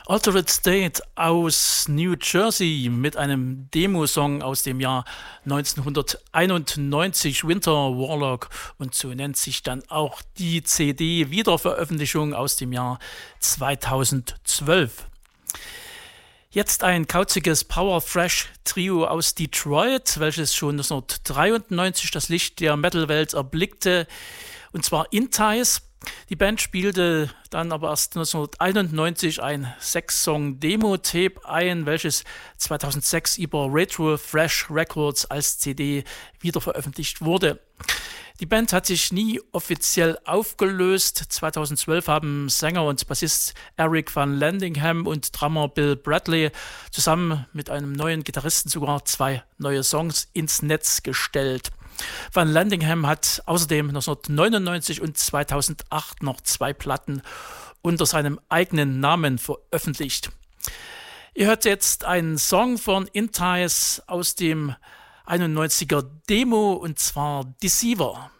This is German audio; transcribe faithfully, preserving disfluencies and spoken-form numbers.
Altered State aus New Jersey mit einem Demosong aus dem Jahr neunzehnhunderteinundneunzig, Winter Warlock, und so nennt sich dann auch die C D-Wiederveröffentlichung aus dem Jahr zweitausendzwölf. Jetzt ein kauziges Power-Thrash-Trio aus Detroit, welches schon neunzehnhundertdreiundneunzig das Licht der Metal-Welt erblickte, und zwar Inties. Die Band spielte dann aber erst neunzehnhunderteinundneunzig ein Sechs-Song-Demo-Tape ein, welches zweitausendsechs über Retro Fresh Records als C D wiederveröffentlicht wurde. Die Band hat sich nie offiziell aufgelöst. zweitausendzwölf haben Sänger und Bassist Eric Van Landingham und Drummer Bill Bradley zusammen mit einem neuen Gitarristen sogar zwei neue Songs ins Netz gestellt. Van Landingham hat außerdem neunzehnhundertneunundneunzig und zweitausendacht noch zwei Platten unter seinem eigenen Namen veröffentlicht. Ihr hört jetzt einen Song von Inties aus dem einundneunziger Demo, und zwar Deceiver.